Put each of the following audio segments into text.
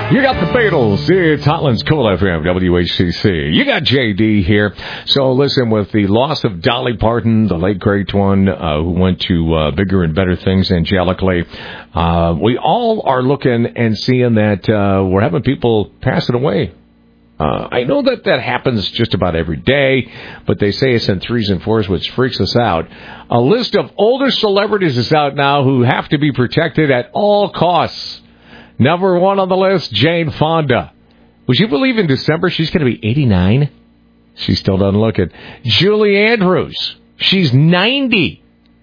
You got the Beatles. It's Holland's Cool FM, WHCC. You got JD here. So listen, with the loss of Dolly Parton, the late great one, who went to bigger and better things angelically, we all are looking and seeing that we're having people passing away. I know that happens just about every day, but they say it's in threes and fours, which freaks us out. A list of older celebrities is out now who have to be protected at all costs. Number one on the list, Jane Fonda. Would you believe in December she's going to be 89? She still doesn't look it. Julie Andrews. She's 90.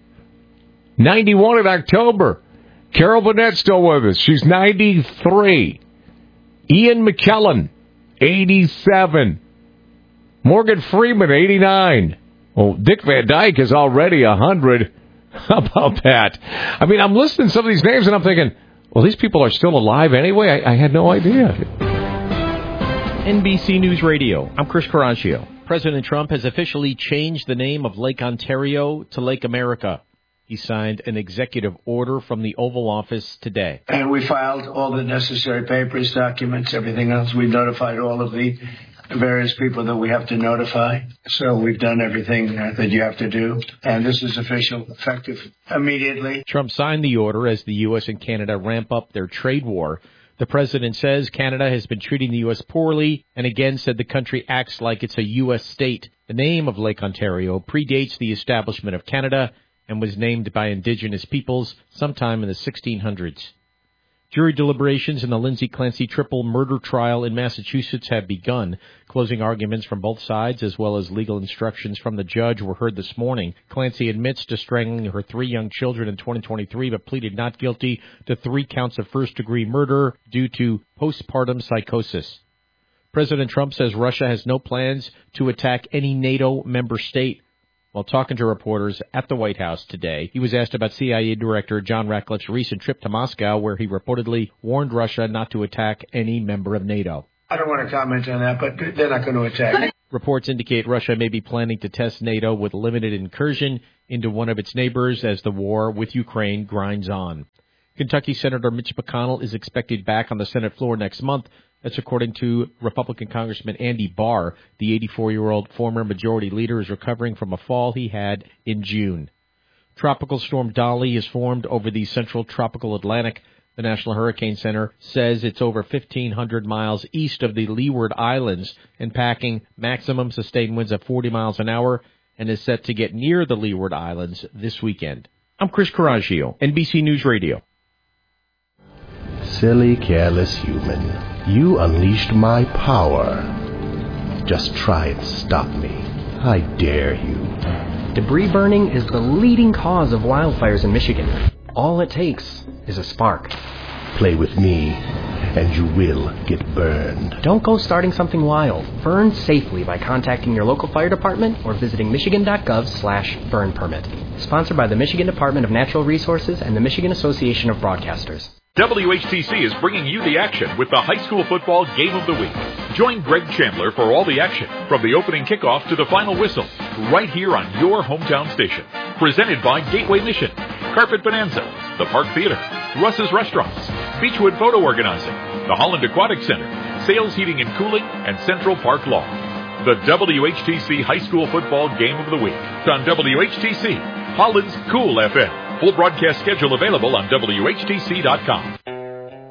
91 in October. Carol Burnett still with us. She's 93. Ian McKellen, 87. Morgan Freeman, 89. Well, Dick Van Dyke is already 100. How about that? I mean, I'm listening to some of these names and I'm thinking, well, these people are still alive anyway? I had no idea. NBC News Radio. I'm Chris Carragio. President Trump has officially changed the name of Lake Ontario to Lake America. He signed an executive order from the Oval Office today. And we filed all the necessary papers, documents, everything else. We notified all of the various people that we have to notify. So we've done everything that you have to do. And this is official, effective immediately. Trump signed the order as the U.S. and Canada ramp up their trade war. The president says Canada has been treating the U.S. poorly and again said the country acts like it's a U.S. state. The name of Lake Ontario predates the establishment of Canada and was named by Indigenous peoples sometime in the 1600s. Jury deliberations in the Lindsay Clancy triple murder trial in Massachusetts have begun. Closing arguments from both sides, as well as legal instructions from the judge, were heard this morning. Clancy admits to strangling her 3 young children in 2023, but pleaded not guilty to 3 counts of first-degree murder due to postpartum psychosis. President Trump says Russia has no plans to attack any NATO member state. While talking to reporters at the White House today, he was asked about CIA Director John Ratcliffe's recent trip to Moscow, where he reportedly warned Russia not to attack any member of NATO. I don't want to comment on that, but they're not going to attack. Reports indicate Russia may be planning to test NATO with limited incursion into one of its neighbors as the war with Ukraine grinds on. Kentucky Senator Mitch McConnell is expected back on the Senate floor next month. That's according to Republican Congressman Andy Barr. The 84-year-old former majority leader is recovering from a fall he had in June. Tropical storm Dolly is formed over the central tropical Atlantic. The National Hurricane Center says it's over 1,500 miles east of the Leeward Islands, impacting maximum sustained winds of 40 miles an hour, and is set to get near the Leeward Islands this weekend. I'm Chris Carragio, NBC News Radio. Silly, careless human. You unleashed my power. Just try and stop me. I dare you. Debris burning is the leading cause of wildfires in Michigan. All it takes is a spark. Play with me, and you will get burned. Don't go starting something wild. Burn safely by contacting your local fire department or visiting michigan.gov/burn permit. Sponsored by the Michigan Department of Natural Resources and the Michigan Association of Broadcasters. WHTC is bringing you the action with the high school football game of the week. Join Greg Chandler for all the action, from the opening kickoff to the final whistle, right here on your hometown station. Presented by Gateway Mission, Carpet Bonanza, the Park Theater, Russ's Restaurants, Beechwood Photo Organizing, the Holland Aquatic Center, Sales Heating and Cooling, and Central Park Law. The WHTC High School Football Game of the Week on WHTC, Holland's Cool FM. Full broadcast schedule available on WHTC.com.